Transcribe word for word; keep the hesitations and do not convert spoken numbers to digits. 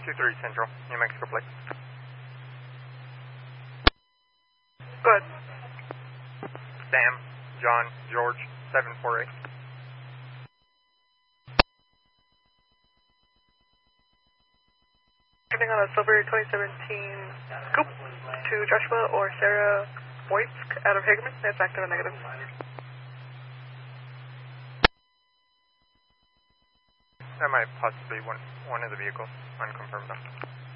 two three Central, New Mexico plate. Go ahead. Sam, John, George, seven four eight. Turning on a Silver twenty seventeen Scoop to Joshua or Sarah Wojtsk out of Hagerman. That's active and negative. That might possibly be one, one of the vehicles, unconfirmed though.